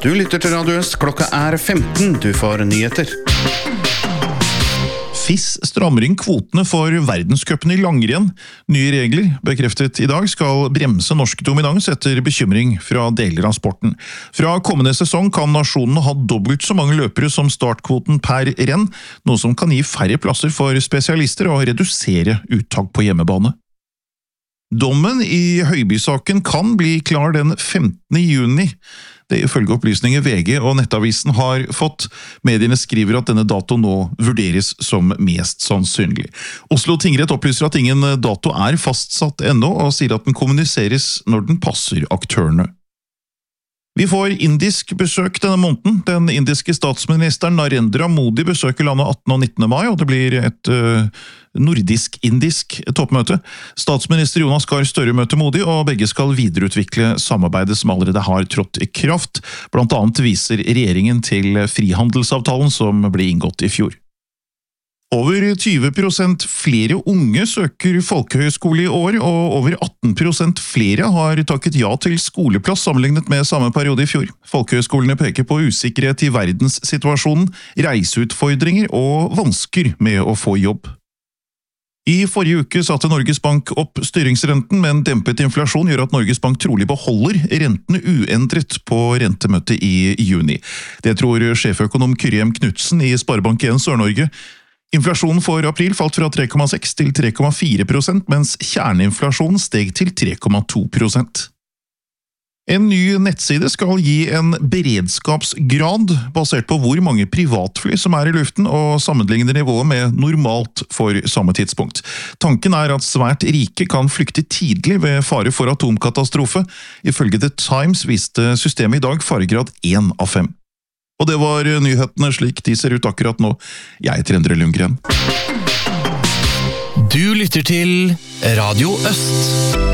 Du lytter til Radio Øst, klokka 15, du får nyheter. FIS strammer inn kvotene for verdenscupen i langrenn. Nye regler, bekreftet i dag, skal bremse norsk dominans etter bekymring fra deler av sporten. Fra kommende sesong kan nasjonene ha dobbelt så mange løpere som startkvoten per renn, noe som kan gi færre plasser for spesialister og redusere uttak på hjemmebane. Dommen i Høiby-saken kan bli klar den 15. juni. Det ifølge opplysninger VG og Nettavisen har fått. Mediene skriver at denne datoen nå vurderes som mest sannsynlig. Oslo tingrett opplyser at ingen dato er fastsatt ennå, og sier at den kommuniseres når den passer aktørene. Vi får indisk besøk denne måneden. Den indiske statsministeren Narendra Modi besøker landet 18. og 19. mai, og det blir et nordisk-indisk toppmøte. Statsminister Jonas Gahr Støre møter Modi, og begge skal videreutvikle samarbeidet som allerede har trådt i kraft. Blant annet viser regjeringen til frihandelsavtalen som ble inngått i fjor. Over 20% flere unge søker folkehøyskole i år, og over 18% flere har takket ja til skoleplass sammenlignet med samme periode i fjor. Folkehøyskolene peker på usikkerhet i verdenssituasjonen, reiseutfordringer og vansker med å få jobb. I forrige uke satte Norges Bank opp styringsrenten, men dempet inflasjon gjør at Norges Bank trolig beholder rentene uendret på rentemøtet i juni. Det tror sjeføkonom Kyrjem Knudsen i Sparebank1 Sør-Norge. Inflasjonen for april falt fra 3,6 til 3,4%, mens kjerneinflasjonen steg til 3,2%. En ny nettside skal gi en beredskapsgrad basert på hvor mange privatfly som er i luften, og sammenligner nivået med normalt for samme tidspunkt. Tanken er at svært rike kan flykte tidlig ved fare for atomkatastrofe. Ifølge The Times viste systemet i dag faregrad 1 av 5. Og det var nyhetene slik de ser ut akkurat nå. Jeg heter Endre Lundgren. Du lytter til Radio Øst.